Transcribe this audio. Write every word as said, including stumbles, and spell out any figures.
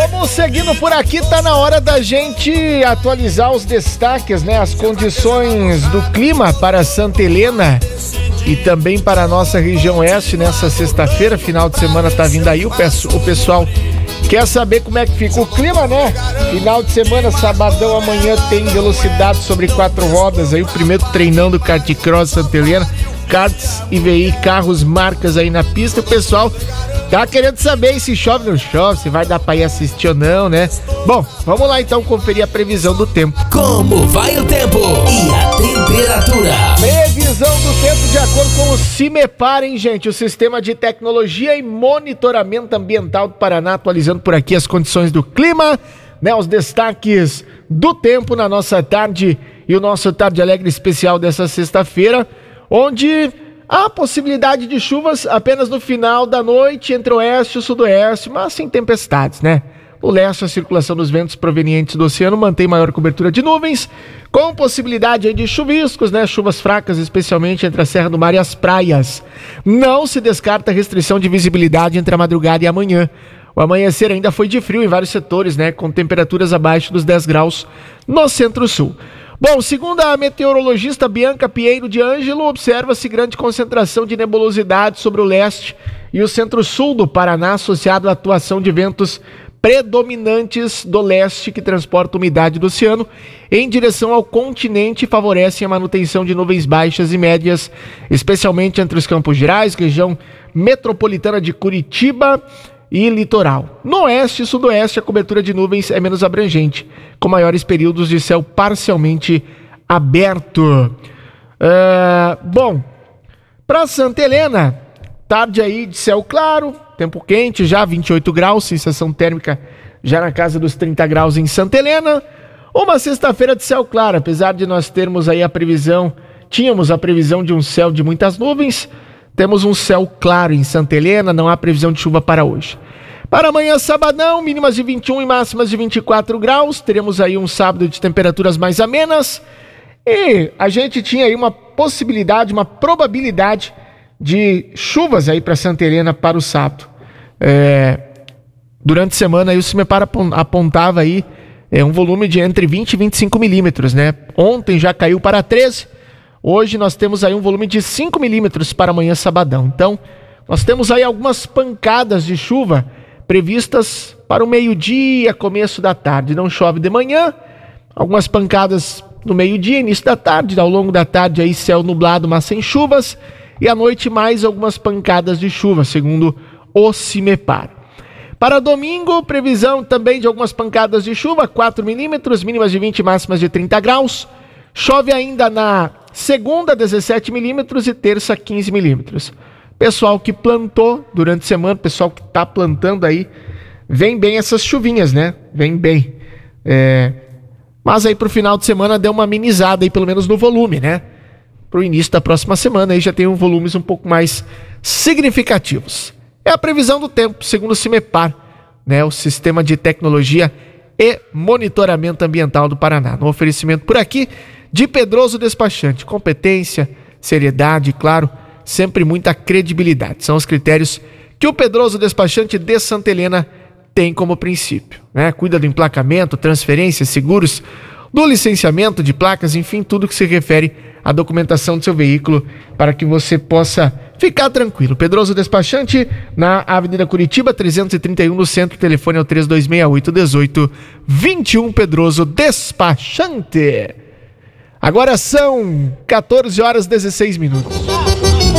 Vamos seguindo por aqui, tá na hora da gente atualizar os destaques, né? As condições do clima para Santa Helena e também para a nossa região oeste nessa sexta-feira, final de semana tá vindo aí, o, peço, o pessoal quer saber como é que fica o clima, né? Final de semana, sabadão, amanhã tem velocidade sobre quatro rodas aí, o primeiro treinão do kart cross Santa Helena, karts, I V I, carros, marcas aí na pista, o pessoal tá querendo saber se chove ou não chove, se vai dar pra ir assistir ou não, né? Bom, vamos lá então conferir a previsão do tempo. Como vai o tempo e a temperatura? Previsão do tempo de acordo com o CIMEPAR, hein, gente? O Sistema de Tecnologia e Monitoramento Ambiental do Paraná, atualizando por aqui as condições do clima, né? Os destaques do tempo na nossa tarde e o nosso Tarde Alegre especial dessa sexta-feira, onde há possibilidade de chuvas apenas no final da noite entre o oeste e o sudoeste, mas sem tempestades, né? No leste, a circulação dos ventos provenientes do oceano mantém maior cobertura de nuvens, com possibilidade aí de chuviscos, né? Chuvas fracas, especialmente entre a Serra do Mar e as praias. Não se descarta a restrição de visibilidade entre a madrugada e amanhã. O amanhecer ainda foi de frio em vários setores, né? Com temperaturas abaixo dos dez graus no centro-sul. Bom, segundo a meteorologista Bianca Pinheiro de Ângelo, observa-se grande concentração de nebulosidade sobre o leste e o centro-sul do Paraná, associado à atuação de ventos predominantes do leste que transportam umidade do oceano em direção ao continente e favorecem a manutenção de nuvens baixas e médias, especialmente entre os Campos Gerais, região metropolitana de Curitiba e litoral. No oeste e sudoeste, a cobertura de nuvens é menos abrangente, com maiores períodos de céu parcialmente aberto. Uh, bom, para Santa Helena, tarde aí de céu claro, tempo quente já, vinte e oito graus, sensação térmica já na casa dos trinta graus em Santa Helena. Uma sexta-feira de céu claro, apesar de nós termos aí a previsão, tínhamos a previsão de um céu de muitas nuvens, temos um céu claro em Santa Helena, não há previsão de chuva para hoje. Para amanhã, sabadão, mínimas de vinte e um e máximas de vinte e quatro graus, teremos aí um sábado de temperaturas mais amenas, e a gente tinha aí uma possibilidade, uma probabilidade de chuvas aí para Santa Helena para o sábado. É, durante a semana aí o CIMEPAR apontava aí é, um volume de entre vinte e vinte e cinco milímetros, né? Ontem já caiu para treze. Hoje nós temos aí um volume de cinco milímetros para amanhã, sabadão. Então, nós temos aí algumas pancadas de chuva previstas para o meio-dia, começo da tarde. Não chove de manhã, algumas pancadas no meio-dia, início da tarde, ao longo da tarde aí céu nublado, mas sem chuvas, e à noite mais algumas pancadas de chuva, segundo o CIMEPAR. Para domingo, previsão também de algumas pancadas de chuva, quatro milímetros, mínimas de vinte, máximas de trinta graus. Chove ainda na segunda, dezessete milímetros e terça, quinze milímetros. Pessoal que plantou durante a semana, pessoal que está plantando aí, vem bem essas chuvinhas, né? Vem bem. É... Mas aí pro final de semana deu uma amenizada aí, pelo menos no volume, né? Pro início da próxima semana aí já tem um volumes um pouco mais significativos. É a previsão do tempo, segundo o CIMEPAR, né? O Sistema de Tecnologia e Monitoramento Ambiental do Paraná. No oferecimento por aqui de Pedroso Despachante. Competência, seriedade, claro, sempre muita credibilidade. São os critérios que o Pedroso Despachante de Santa Helena tem como princípio, né? Cuida do emplacamento, transferência, seguros, do licenciamento de placas, enfim, tudo que se refere à documentação do seu veículo para que você possa ficar tranquilo. Pedroso Despachante, na Avenida Curitiba, trezentos e trinta e um, no centro. O telefone é o três dois seis oito, um oito dois um, Pedroso Despachante. Agora são quatorze horas e dezesseis minutos.